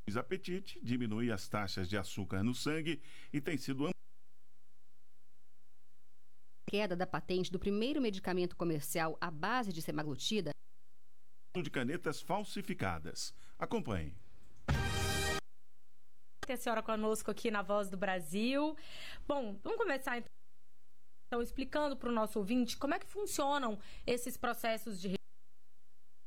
apetite, diminui as taxas de açúcar no sangue e tem sido queda da patente do primeiro medicamento comercial à base de semaglutida de canetas falsificadas. Acompanhe. Tem a senhora conosco aqui na Voz do Brasil. Bom, vamos começar então explicando para o nosso ouvinte como é que funcionam esses processos de